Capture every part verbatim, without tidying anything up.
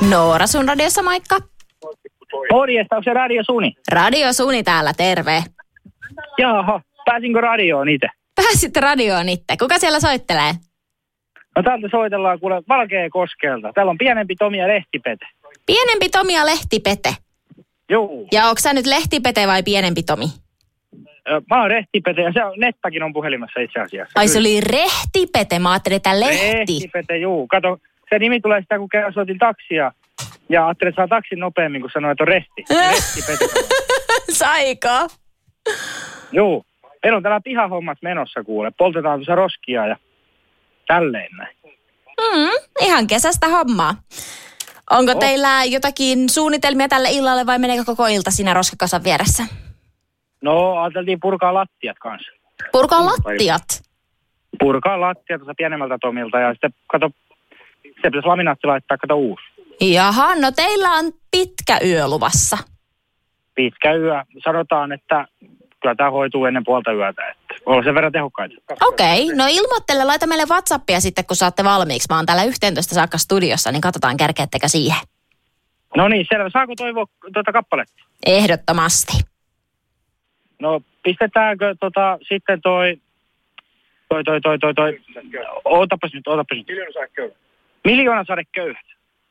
Noora sun radiossa, moikka. Morjesta, onko se Radio Suni? Radio Suni täällä, terve. Jaha, pääsinkö radioon itse? Pääsit radioon itse. Kuka siellä soittelee? No täältä soitellaan kuule Valkeakoskelta. Täällä on pienempi Tomi ja Lehtipete. Pienempi Tomi ja Lehtipete. Juu. Ja onko sä nyt Lehtipete vai pienempi Tomi? Mä oon Rehtipete ja se on, Nettakin on puhelimessa itse asiassa. Ai se oli Rehtipete, mä ajattelin, että Lehti. Rehtipete, juu. Kato, se nimi tulee sitä, kun kerran soitin taksia. Ja ajattelin, että saa taksin nopeammin, kun sanoi, että on Rehti. Rehtipete. Saiko? Juu. Meillä on täällä pihahommat menossa kuule. Poltetaan tuossa roskia ja tälleen näin. Mm, ihan kesästä hommaa. Onko oh. teillä jotakin suunnitelmia tälle illalle vai meneekö koko ilta siinä roskakasan vieressä? No, ajateltiin purkaa lattiat kanssa. Purkaa lattiat? Purkaa lattiat tuossa pienemmältä Tomilta ja sitten kato, se pitäisi laminaatti laittaa, kato uusi. Jaha, no teillä on pitkä yö luvassa. Pitkä yö. Sanotaan, että kyllä tämä hoituu ennen puolta yötä, että on sen verran tehokkaita. Okei, okay, no ilmoittele, laita meille WhatsAppia sitten, kun saatte valmiiksi. Mä oon täällä yhteentoista saakka studiossa, niin katsotaan kärkeettekö siihen. No niin, selvä. Saako toivoa tuota kappaletta? Ehdottomasti. No pistetäänkö tota sitten toi, toi, toi, toi, toi, toi, ootapas nyt, ootapas nyt. Miljoona sade köyhät. Miljoona sade köyhät.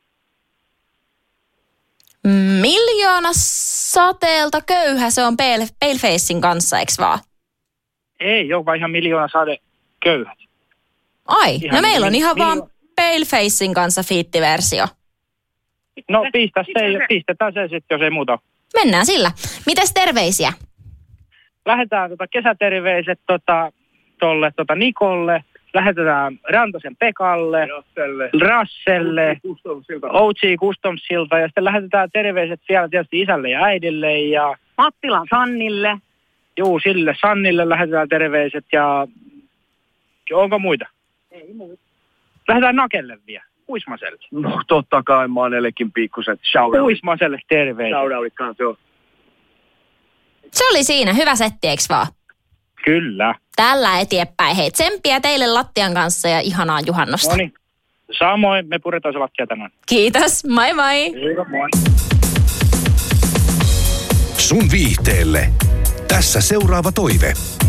Miljoona sateelta köyhä, se on Pale, Palefacein kanssa, eikö vaan? Ei, joo, vaan ihan miljoona sade köyhät. Ai, ihan no meillä on mi- ihan miljo- vaan Palefacein kanssa fiittiversio. No pistä se, pistetään se sitten, jos ei muuta. Mennään sillä. Mites terveisiä? Lähdetään tota kesäterveiset tota, tolle tota Nikolle. Lähetetään Rantasen Pekalle, Rasselle, Rasselle O G Customsilta ja sitten lähetetään terveiset vielä tietysti isälle ja äidille ja Mattilan Sannille. Juu, sille Sannille lähetetään terveiset ja onko muita? Ei muuta. Lähdetään Nakelle vielä, Kuismaselle. No totta kai Manellekin pikkuset shoutoutit. Kuismaselle terveiset. Shoutoutit kanssa, joo. Se oli siinä, hyvä setti, eikö vaan? Kyllä. Tällä eteenpäin. Hei, tsemppiä teille lattian kanssa ja ihanaa juhannosta. No niin, samoin me puretaan se lattia tänään. Kiitos, moi moi. Hyvä, moi. Sun viihteelle. Tässä seuraava toive.